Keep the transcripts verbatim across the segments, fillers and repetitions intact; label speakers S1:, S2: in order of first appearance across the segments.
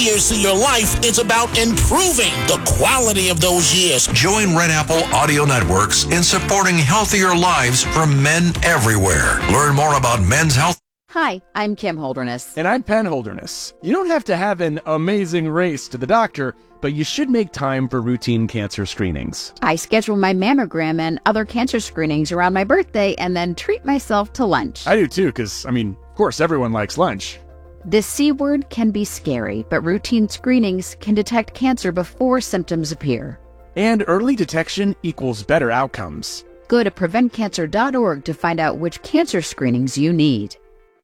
S1: years to your life. It's about improving the quality of those years.
S2: Join Red Apple Audio Networks in supporting healthier lives for men everywhere. Learn more about men's health.
S3: Hi, I'm Kim Holderness.
S4: And I'm Penn Holderness. You don't have to have an amazing race to the doctor, but you should make time for routine cancer screenings.
S3: I schedule my mammogram and other cancer screenings around my birthday and then treat myself to lunch.
S4: I do too, because, I mean, of course, everyone likes lunch.
S3: The C word can be scary, but routine screenings can detect cancer before symptoms appear.
S4: And early detection equals better outcomes.
S3: Go to prevent cancer dot org to find out which cancer screenings you need.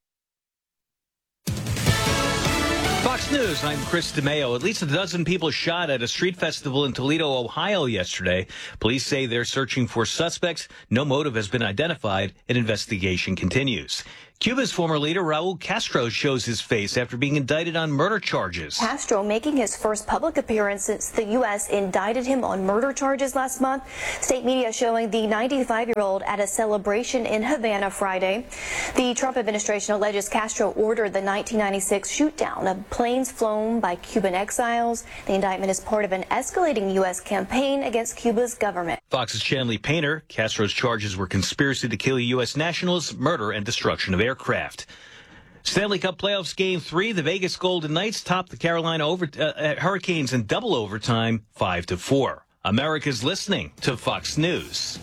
S5: Fox News, I'm Chris DeMeo. At least a dozen people shot at a street festival in Toledo, Ohio yesterday. Police say they're searching for suspects. No motive has been identified. An investigation continues. Cuba's former leader, Raul Castro, shows his face after being indicted on murder charges.
S6: Castro making his first public appearance since the U S indicted him on murder charges last month. State media showing the ninety-five-year-old at a celebration in Havana Friday. The Trump administration alleges Castro ordered the nineteen ninety-six shoot-down of planes flown by Cuban exiles. The indictment is part of an escalating U S campaign against Cuba's government.
S5: Fox's Chanley Painter, Castro's charges were conspiracy to kill U S nationals, murder, and destruction of aircraft. Stanley Cup Playoffs Game three, the Vegas Golden Knights topped the Carolina over, uh, Hurricanes in double overtime, five to four. America's listening to Fox News.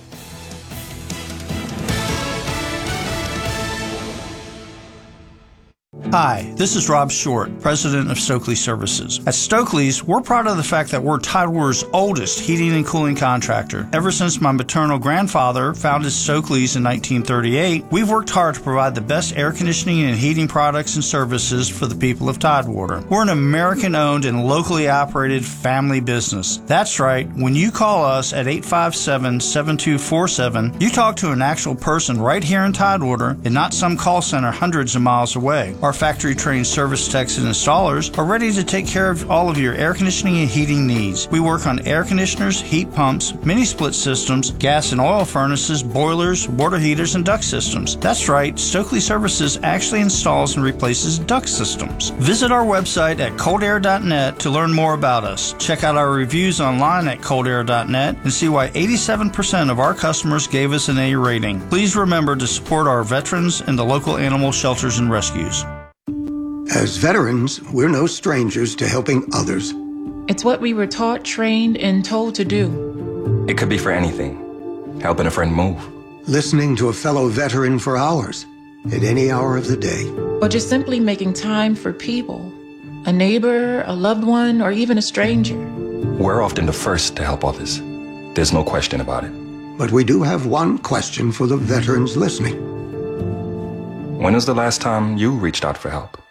S7: Hi, this is Rob Short, president of Stokely Services. At Stokely's, we're proud of the fact that we're Tidewater's oldest heating and cooling contractor. Ever since my maternal grandfather founded Stokely's in nineteen thirty-eight, we've worked hard to provide the best air conditioning and heating products and services for the people of Tidewater. We're an American-owned and locally operated family business. That's right, when you call us at eight five seven, seven two four seven, you talk to an actual person right here in Tidewater and not some call center hundreds of miles away. Our factory-trained service techs and installers are ready to take care of all of your air conditioning and heating needs. We work on air conditioners, heat pumps, mini-split systems, gas and oil furnaces, boilers, water heaters, and duct systems. That's right, Stokely Services actually installs and replaces duct systems. Visit our website at cold air dot net to learn more about us. Check out our reviews online at cold air dot net and see why eighty-seven percent of our customers gave us an A rating. Please remember to support our veterans and the local animal shelters and rescues.
S8: As veterans, we're no strangers to helping others.
S9: It's what we were taught, trained, and told to do.
S10: It could be for anything. Helping a friend move.
S8: Listening to a fellow veteran for hours, at any hour of the day.
S9: Or just simply making time for people. A neighbor, a loved one, or even a stranger.
S10: We're often the first to help others. There's no question about it.
S8: But we do have one question for the veterans listening.
S10: When was the last time you reached out for help?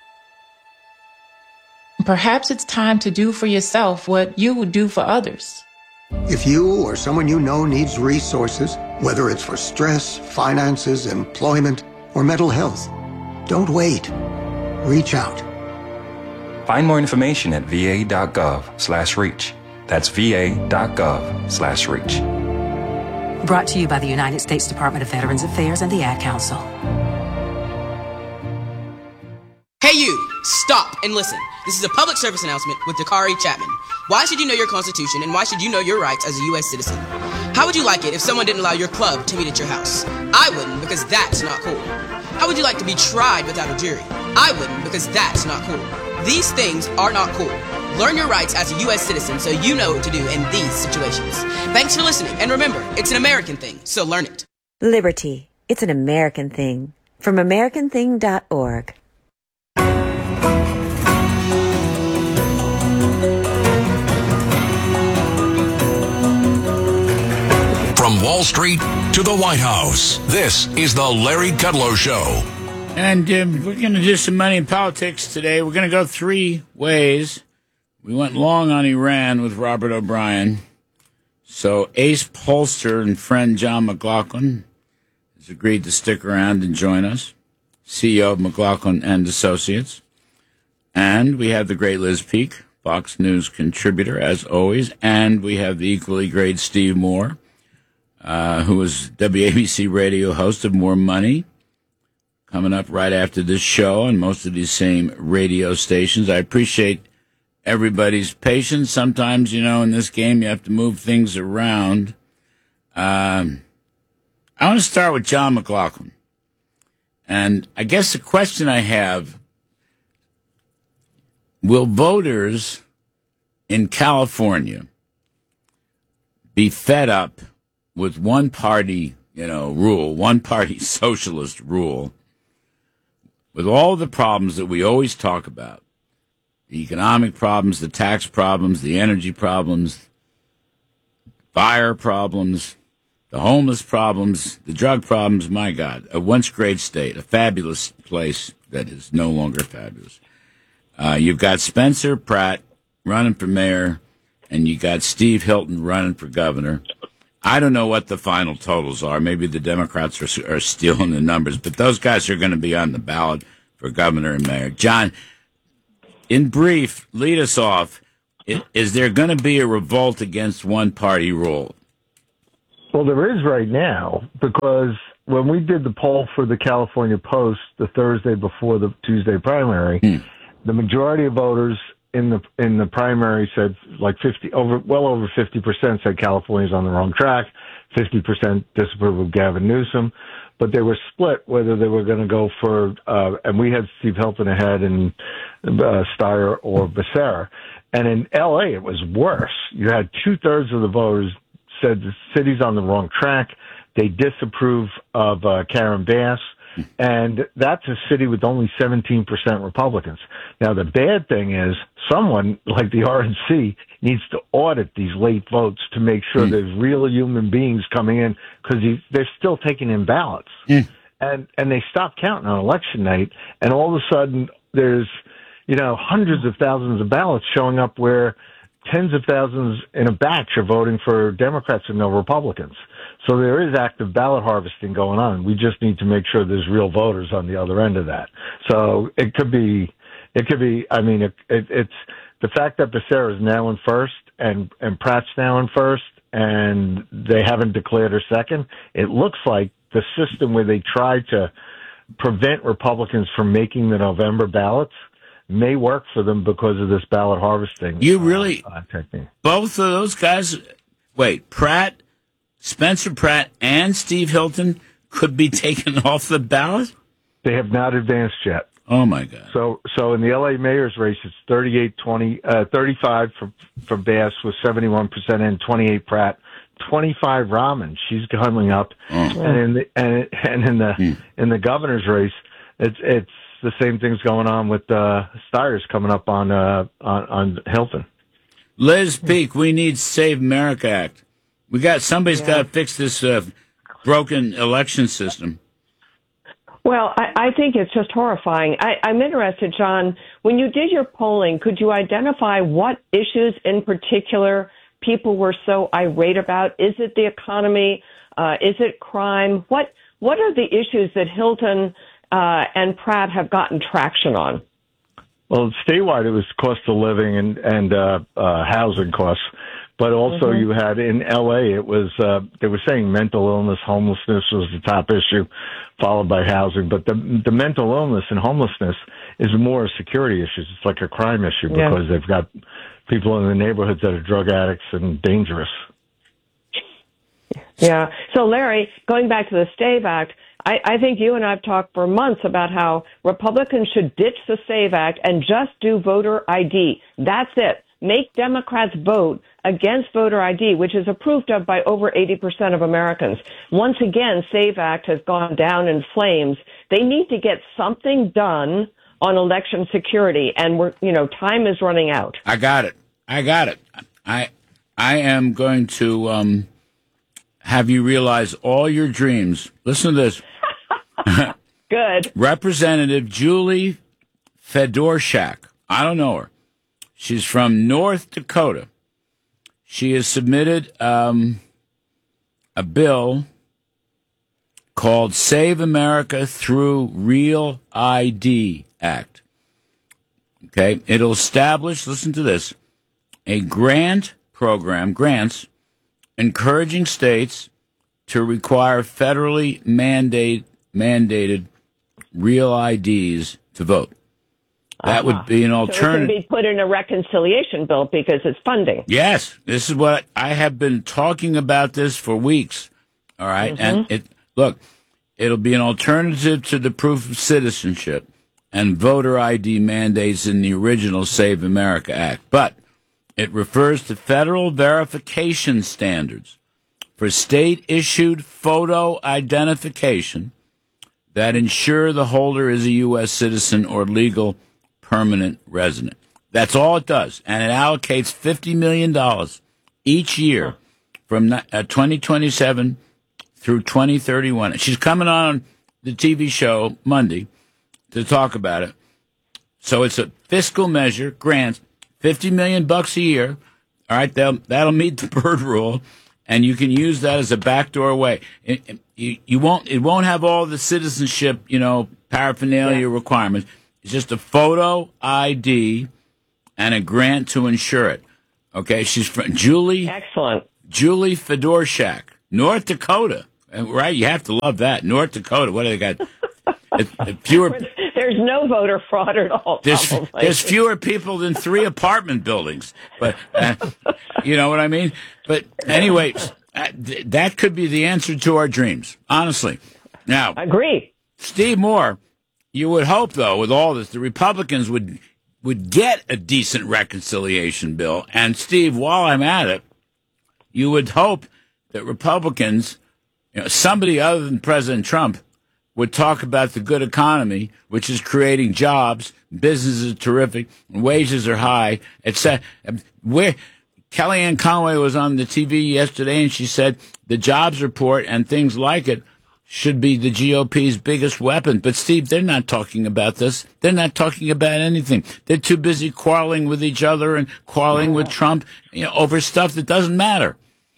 S9: Perhaps it's time to do for yourself what you would do for others.
S8: If you or someone you know needs resources, whether it's for stress, finances, employment, or mental health, don't wait. Reach out.
S10: Find more information at va.gov slash reach. That's va.gov slash reach.
S11: Brought to you by the United States Department of Veterans Affairs and the Ad Council.
S12: Hey you! Stop and listen. This is a public service announcement with Dakari Chapman. Why should you know your Constitution and why should you know your rights as a U S citizen? How would you like it if someone didn't allow your club to meet at your house? I wouldn't, because that's not cool. How would you like to be tried without a jury? I wouldn't, because that's not cool. These things are not cool. Learn your rights as a U S citizen so you know what to do in these situations. Thanks for listening, and remember, it's an American thing, so learn it.
S13: Liberty. It's an American thing. From American thing dot org.
S2: From Wall Street to the White House, this is the Larry Kudlow Show.
S14: And um, we're going to do some money in politics today. We're going to go three ways. We went long on Iran with Robert O'Brien. So Ace Pollster and friend John McLaughlin has agreed to stick around and join us, C E O of McLaughlin and Associates. And we have the great Liz Peek, Fox News contributor, as always. And we have the equally great Steve Moore, Uh, who was W A B C radio host of More Money, coming up right after this show on most of these same radio stations. I appreciate everybody's patience. Sometimes, you know, in this game, you have to move things around. Um, I want to start with John McLaughlin. And I guess the question I have, will voters in California be fed up with one party, you know, rule, one party socialist rule, with all the problems that we always talk about, the economic problems, the tax problems, the energy problems, fire problems, the homeless problems, the drug problems? My God, a once great state, a fabulous place that is no longer fabulous. Uh, you've got Spencer Pratt running for mayor, and you got Steve Hilton running for governor. I don't know what the final totals are. Maybe the Democrats are, are stealing the numbers, but those guys are going to be on the ballot for governor and mayor. John, in brief, lead us off. Is, is there going to be a revolt against one-party rule?
S15: Well, there is right now, because when we did the poll for the California Post the Thursday before the Tuesday primary, hmm. the majority of voters in the in the primary said like fifty over well over fifty percent said California's on the wrong track, fifty percent disapprove of Gavin Newsom, but they were split whether they were going to go for uh, and we had Steve Hilton ahead and uh, Steyer or Becerra, and in L A it was worse. You had two thirds of the voters said the city's on the wrong track. They disapprove of uh, Karen Bass. And that's a city with only seventeen percent Republicans. Now, the bad thing is someone like the R N C needs to audit these late votes to make sure mm. there's real human beings coming in, because they're still taking in ballots. Mm. And and they stop counting on election night, and all of a sudden there's, you know, hundreds of thousands of ballots showing up where tens of thousands in a batch are voting for Democrats and no Republicans. So there is active ballot harvesting going on. We just need to make sure there's real voters on the other end of that. So it could be, it could be, I mean, it, it, it's the fact that Becerra is now in first and, and Pratt's now in first and they haven't declared her second. It looks like the system where they try to prevent Republicans from making the November ballots may work for them because of this ballot harvesting.
S14: You really,
S15: uh, technique.
S14: Both of those guys, wait, Pratt, Spencer Pratt and Steve Hilton could be taken off the ballot?
S15: They have not advanced yet.
S14: Oh, my God.
S15: So so in the L A mayor's race, it's thirty-eight twenty, uh, thirty-five for, for Bass with seventy-one percent and twenty-eight Pratt, twenty-five Rahman. She's coming up. Oh. And in the, and, and in the, hmm. in the governor's race, it's, it's the same things going on with, uh, Steyer's coming up on, uh, on, on Hilton.
S14: Liz Peek, we need Save America Act. We got somebody's yeah. got to fix this uh, broken election system.
S16: Well, I, I think it's just horrifying. I, I'm interested, John, when you did your polling, could you identify what issues in particular people were so irate about? Is it the economy? Uh, is it crime? What What are the issues that Hilton uh, and Pratt have gotten traction on?
S15: Well, statewide, it was cost of living and, and uh, uh, housing costs. But also mm-hmm. you had in L A, it was, uh, they were saying mental illness, homelessness was the top issue, followed by housing. But the the mental illness and homelessness is more a security issue. It's like a crime issue because yeah. they've got people in the neighborhoods that are drug addicts and dangerous.
S16: Yeah. So, Larry, going back to the SAVE Act, I, I think you and I have talked for months about how Republicans should ditch the SAVE Act and just do voter I D. That's it. Make Democrats vote against voter I D, which is approved of by over eighty percent of Americans. Once again, SAVE Act has gone down in flames. They need to get something done on election security, and we're, you know, time is running out.
S14: I got it. I got it. I I am going to um, have you realize all your dreams. Listen to this.
S16: Good.
S14: Representative Julie Fedorchak. I don't know her. She's from North Dakota. She has submitted um, a bill called Save America Through Real I D Act. Okay, it'll establish, listen to this, a grant program, grants, encouraging states to require federally mandate, mandated real I Ds to vote. That
S16: Uh-huh.
S14: would be an
S16: So it
S14: alternative.
S16: can be put in a reconciliation bill because it's funding.
S14: Yes, this is what I have been talking about this for weeks. All right,
S16: Mhm.
S14: and it look, it'll be an alternative to the proof of citizenship and voter I D mandates in the original Save America Act, but it refers to federal verification standards for state-issued photo identification that ensure the holder is a U S citizen or legal permanent resident. That's all it does, and it allocates fifty million dollars each year from uh, twenty twenty-seven through twenty thirty-one. She's coming on the T V show Monday to talk about it. So it's a fiscal measure, grants, fifty million bucks a year. All right, that'll, that'll meet the Byrd rule, and you can use that as a backdoor way. It, it, you, you won't, it won't have all the citizenship, you know, paraphernalia yeah. requirements. It's just a photo I D and a grant to insure it. Okay, she's from Julie.
S16: Excellent.
S14: Julie Fedorchak, North Dakota. Right, you have to love that. North Dakota. What do they got? It, it, fewer.
S16: There's no voter fraud at all.
S14: There's, there's fewer people than three apartment buildings, but uh, you know what I mean. But anyway, uh, th- that could be the answer to our dreams. Honestly, now
S16: agree.
S14: Steve Moore, you would hope though, with all this, the Republicans would would get a decent reconciliation bill. And Steve, while I'm at it, you would hope that Republicans, you know, somebody other than President Trump, would talk about the good economy, which is creating jobs, business is terrific, wages are high, et cetera. Where Kellyanne Conway was on the T V yesterday, and she said the jobs report and things like it should be the G O P's biggest weapon. But, Steve, they're not talking about this. They're not talking about anything. They're too busy quarreling with each other and quarreling with Trump, you know, over stuff that doesn't matter.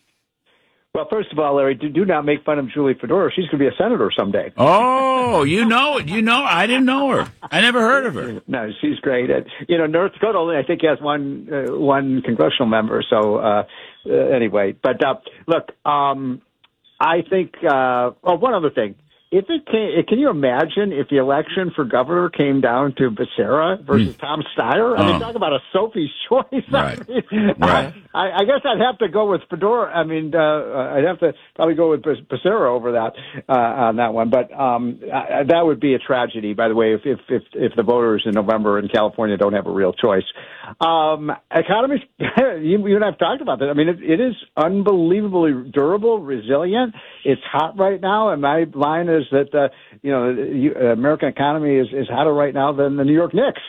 S17: Well, first of all, Larry, do, do not make fun of Julie Fedora. She's going to be a senator someday.
S14: Oh, you know it. You know, I didn't know her. I never heard of her.
S17: No, she's great. Uh, you know, North Dakota only, I think, has one uh, one congressional member. So, uh, uh, anyway, but uh, look, um, I think. Uh, oh, one other thing. If it can, can you imagine if the election for governor came down to Becerra versus mm. Tom Steyer? I mean, oh. talk about a Sophie's choice.
S14: Right.
S17: I, mean,
S14: right.
S17: I, I guess I'd have to go with Fedora. I mean, uh, I'd have to probably go with Becerra over that uh, on that one. But um, uh, that would be a tragedy, by the way, if if if, if the voters in November in California don't have a real choice. Um, economy, you, you and I've talked about that. I mean, it, it is unbelievably durable, resilient. It's hot right now, and my line is that uh, you know the uh, American economy is, is hotter right now than the New York Knicks.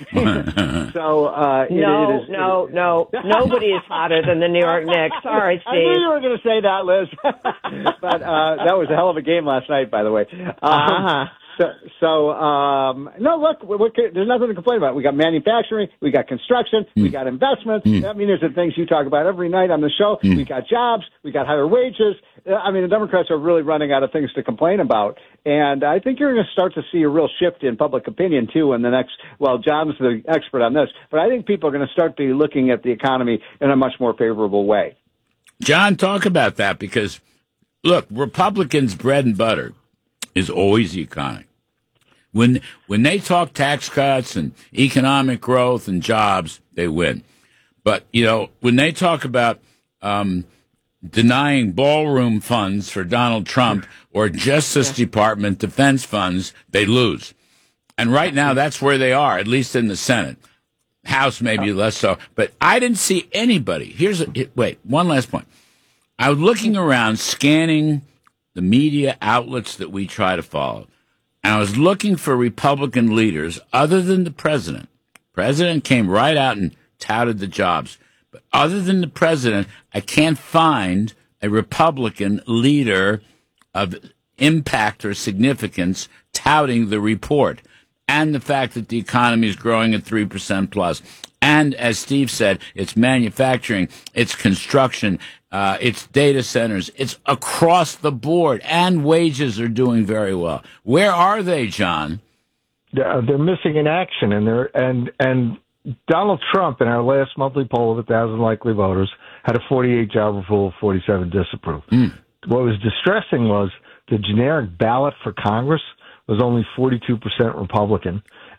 S17: so uh,
S16: no,
S17: it, it is,
S16: no, it, no, nobody is hotter than the New York Knicks. Sorry, Steve.
S17: I knew you were going to say that, Liz. but uh, that was a hell of a game last night, by the way. Um,
S16: uh-huh.
S17: So, so um, no, look, we, we, there's nothing to complain about. We got manufacturing, we got construction, mm. we got investments. Mm. I mean, there's the things you talk about every night on the show. Mm. We got jobs, we got higher wages. I mean, the Democrats are really running out of things to complain about. And I think you're going to start to see a real shift in public opinion, too, in the next, well, John's the expert on this, but I think people are going to start to be looking at the economy in a much more favorable way.
S14: John, talk about that because, look, Republicans' bread and butter is always the economy. When when they talk tax cuts and economic growth and jobs, they win. But, you know, when they talk about um, denying ballroom funds for Donald Trump or Justice Department defense funds, they lose. And right now, that's where they are, at least in the Senate. House maybe less so. But I didn't see anybody. Here's a, wait, one last point. I was looking around, scanning the media outlets that we try to follow. And I was looking for Republican leaders other than the president. President came right out and touted the jobs. But other than the president, I can't find a Republican leader of impact or significance touting the report and the fact that the economy is growing at three percent plus. And as Steve said, it's manufacturing, it's construction, uh, it's data centers, it's across the board, and wages are doing very well. Where are they, John?
S15: They're, they're missing in action, and they're and and Donald Trump in our last monthly poll of a thousand likely voters had a forty-eight job approval, forty-seven disapprove. Mm. What was distressing was the generic ballot for Congress was only forty-two percent Republican.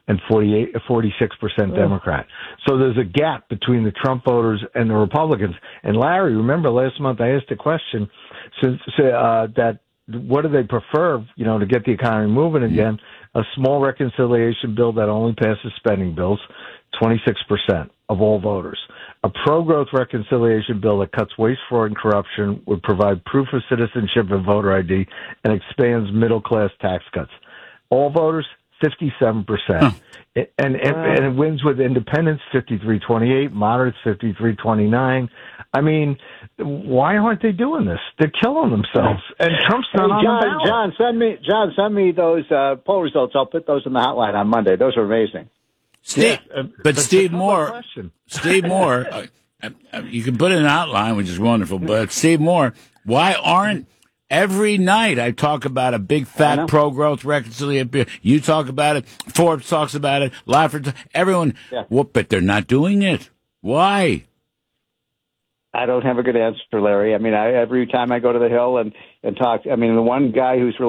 S15: and forty-eight, forty-six percent Democrat. So there's a gap between the Trump voters and the Republicans. And Larry, remember last month I asked a question since uh, that what do they prefer, you know, to get the economy moving again? A small reconciliation bill that only passes spending bills, twenty-six percent of all voters. A pro-growth reconciliation bill that cuts waste, fraud, and corruption would provide proof of citizenship and voter I D and expands middle-class tax cuts. All voters, fifty-seven percent. Huh. It, and, and, and it wins with independents, fifty-three twenty-eight, moderates, fifty-three twenty-nine. I mean, why aren't they doing this? They're killing themselves. And Trump's not
S17: hey,
S15: on
S17: John,
S15: the ballot.
S17: John, send me, John, send me those uh, poll results. I'll put those in the hotline on Monday. Those are amazing.
S14: Steve,
S15: yeah, uh,
S14: but Steve Moore, Steve Moore, uh, uh, you can put it in an outline, which is wonderful. But Steve Moore, why aren't every night I talk about a big fat pro-growth reconciliation? You talk about it. Forbes talks about it. Laffer, everyone.
S17: Yeah.
S14: Whoop, but they're not doing it. Why?
S17: I don't have a good answer, Larry. I mean, I, every time I go to the Hill and, and talk, I mean, the one guy who's really